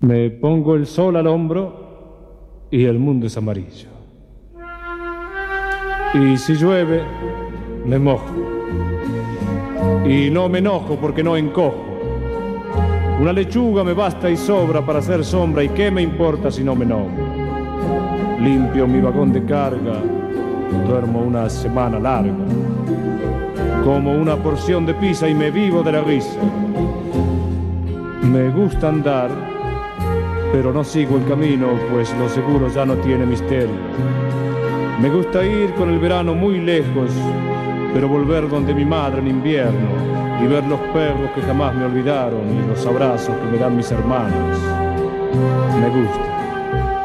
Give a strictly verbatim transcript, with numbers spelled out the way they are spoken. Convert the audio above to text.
Me pongo el sol al hombro y el mundo es amarillo. Y si llueve, me mojo. Y no me enojo porque no encojo. Una lechuga me basta y sobra para hacer sombra, y qué me importa si no me enojo. Limpio mi vagón de carga, duermo una semana larga, como una porción de pizza y me vivo de la risa. Me gusta andar, pero no sigo el camino, pues lo seguro ya no tiene misterio. Me gusta ir con el verano muy lejos, pero volver donde mi madre en invierno, y ver los perros que jamás me olvidaron y los abrazos que me dan mis hermanos. Me gusta.